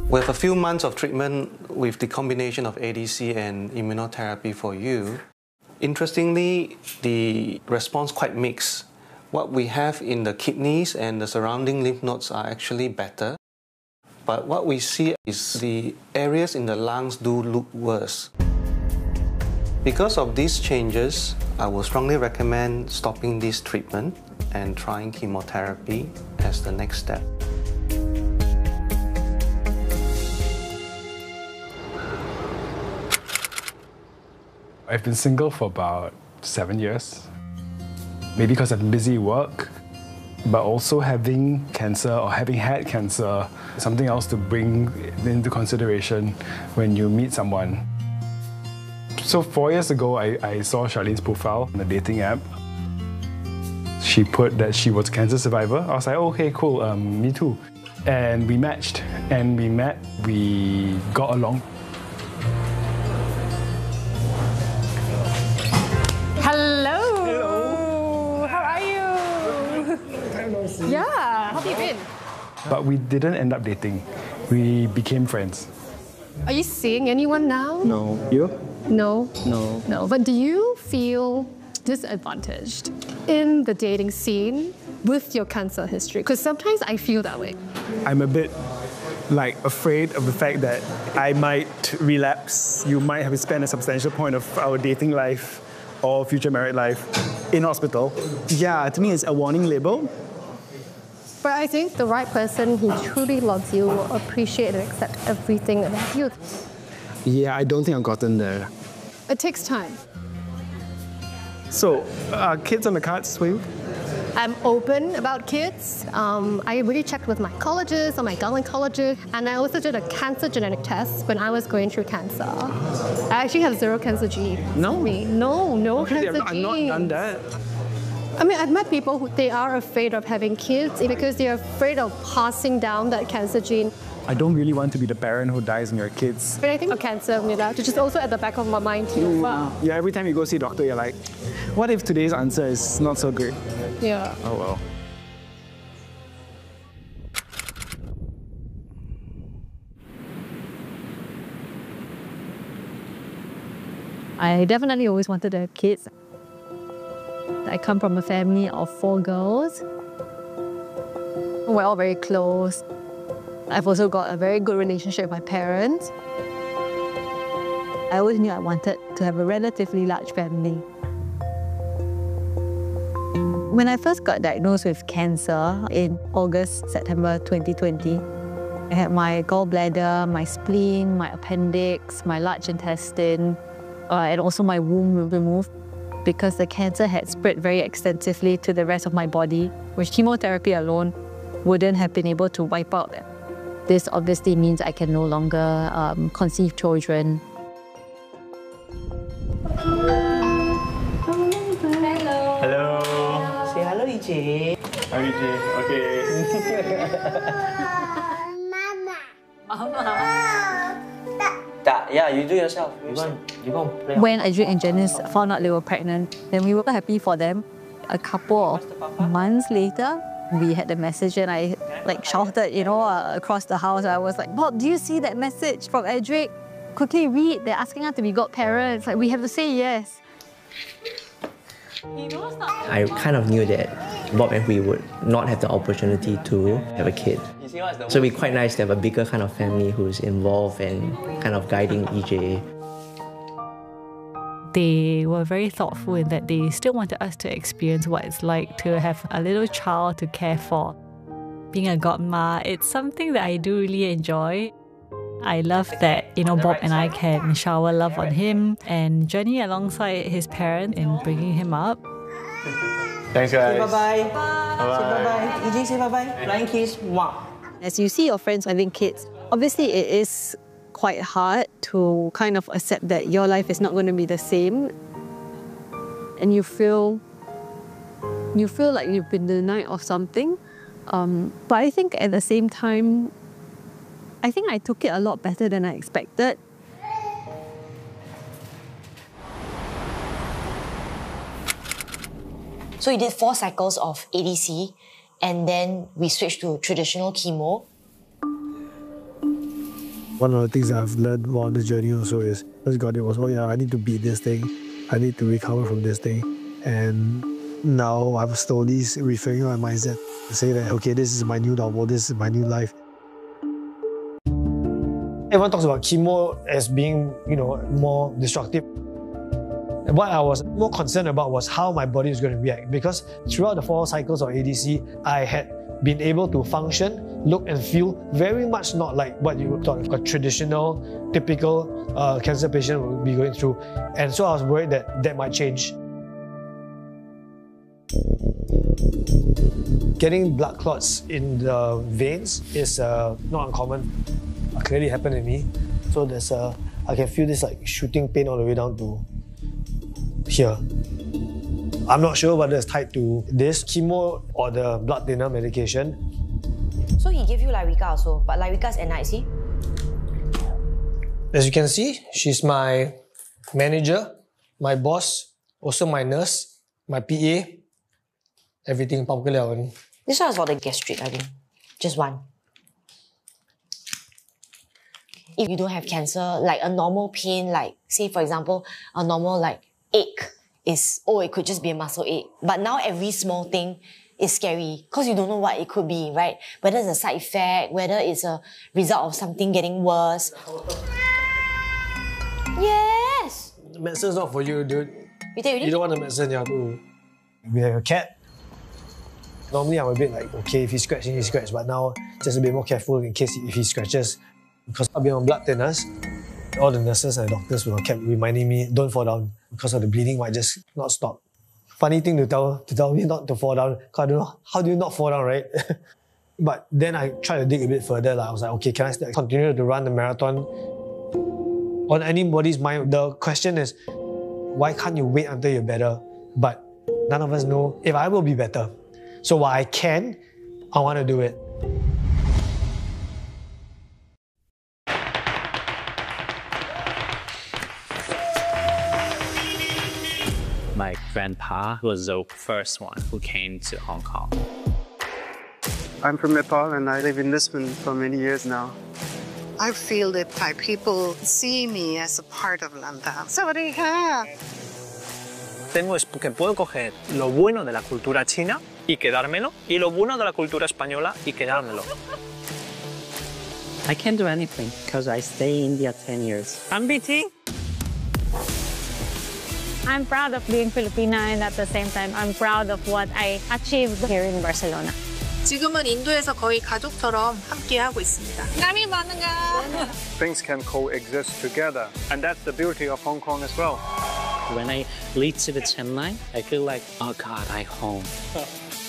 With a few months of treatment with the combination of ADC and immunotherapy for you, interestingly, the response quite mixed. What we have in the kidneys and the surrounding lymph nodes are actually better. But what we see is the areas in the lungs do look worse. Because of these changes, I will strongly recommend stopping this treatment and trying chemotherapy as the next step. I've been single for about 7 years. Maybe because I'm busy at work, but also having cancer or having had cancer, something else to bring into consideration when you meet someone. So 4 years ago, I saw Charlene's profile on the dating app. She put that she was a cancer survivor. I was like, okay, cool, me too. And we matched, and we got along. Hello. How are you? Yeah, how have you been? But we didn't end up dating. We became friends. Are you seeing anyone now? No. You? No. No. No. But do you feel disadvantaged in the dating scene with your cancer history? Because sometimes I feel that way. I'm a bit afraid of the fact that I might relapse. You might have spent a substantial point of our dating life or future married life in hospital. Yeah, to me it's a warning label. But I think the right person who truly loves you will appreciate and accept everything about you. Yeah, I don't think I've gotten there. It takes time. So, are kids on the cards for you? I'm open about kids. I really checked with my oncologist or my gynecologist, and I also did a cancer genetic test when I was going through cancer. I actually have 0 cancer genes. No? No cancer genes. I've not done that. I mean, I've met people who they are afraid of having kids because they're afraid of passing down that cancer gene. I don't really want to be the parent who dies in your kids. But I think cancer, which is also at the back of my mind too. Wow. Yeah, every time you go see a doctor, you're like, what if today's answer is not so great? Yeah. Oh well. I definitely always wanted to have kids. I come from a family of 4 girls. We're all very close. I've also got a very good relationship with my parents. I always knew I wanted to have a relatively large family. When I first got diagnosed with cancer in September 2020, I had my gallbladder, my spleen, my appendix, my large intestine, and also my womb removed because the cancer had spread very extensively to the rest of my body, which chemotherapy alone wouldn't have been able to wipe out. This obviously means I can no longer conceive children. Hello. Say hello, EJ. Hi, EJ. Okay. Yeah, you do yourself. You go and play. When Adrian and Janice found out they were pregnant, then we were happy for them. A couple of months later, we had the message and I shouted, across the house. I was like, Bob, do you see that message from Edric? Quickly read. They're asking us to be godparents. We have to say yes. I kind of knew that Bob and Hui would not have the opportunity to have a kid. So it'd be quite nice to have a bigger kind of family who's involved and kind of guiding EJ. They were very thoughtful in that they still wanted us to experience what it's like to have a little child to care for. Being a godma, it's something that I do really enjoy. I love that, Bob and I can shower love on him and journey alongside his parents in bringing him up. Thanks, guys. Say bye-bye. Bye. Say bye-bye. EJ, say bye-bye. Flying kiss. Mwah. As you see your friends having kids, obviously it is quite hard to kind of accept that your life is not going to be the same. And you feel like you've been denied of something. But I think at the same time, I think I took it a lot better than I expected. So we did 4 cycles of ADC and then we switched to traditional chemo. One of the things I've learned on this journey also is, first got it was, oh yeah, I need to beat this thing. I need to recover from this thing. And now I'm slowly reframing my mindset to say that, okay, this is my new normal, this is my new life. Everyone talks about chemo as being, more destructive. What I was more concerned about was how my body was going to react, because throughout the 4 cycles of ADC, I had been able to function, look and feel very much not like what you would thought a traditional, typical cancer patient would be going through. And so I was worried that that might change. Getting blood clots in the veins is not uncommon. It clearly happened to me. So I can feel this like shooting pain all the way down to here. I'm not sure whether it's tied to this chemo or the blood thinner medication. So he gave you Lyrica also, but Lyrica's NIC? As you can see, she's my manager, my boss, also my nurse, my PA, everything. This one is for the gastric, I think. Just one. If you don't have cancer, like a normal pain, like say for example, a normal like ache is, it could just be a muscle ache. But now every small thing is scary because you don't know what it could be, right? Whether it's a side effect, whether it's a result of something getting worse. Yes! Medicine's not for you, dude. You take already? You don't want the medicine, yeah. We have a cat. Normally I'm a bit like, okay, if he's scratching, he scratch, but now just a bit more careful in case if he scratches. Because I've been on blood thinners, all the nurses and doctors will kept reminding me, don't fall down, because of the bleeding might just not stop. Funny thing to tell me not to fall down, because I don't know, how do you not fall down, right? But then I tried to dig a bit further. I was like, okay, can I still continue to run the marathon? On anybody's mind, the question is, why can't you wait until you're better? But none of us know if I will be better. So while I can, I want to do it. My grandpa was the first one who came to Hong Kong. I'm from Nepal and I live in Lisbon for many years now. I feel that Thai people see me as a part of Lantau. Sawadee. Tengo es que puedo coger lo bueno de la cultura china y quedármelo, y lo bueno de la cultura española y quedármelo. I can't do anything because I stay in India 10 years. I'm BT. I'm proud of being Filipina, and at the same time, I'm proud of what I achieved here in Barcelona. 지금은 인도에서 거의 가족처럼 함께 하고 있습니다. 남이 많은가? Things can coexist together, and that's the beauty of Hong Kong as well. When I lead to the Chennai, I feel like, oh God, I'm home.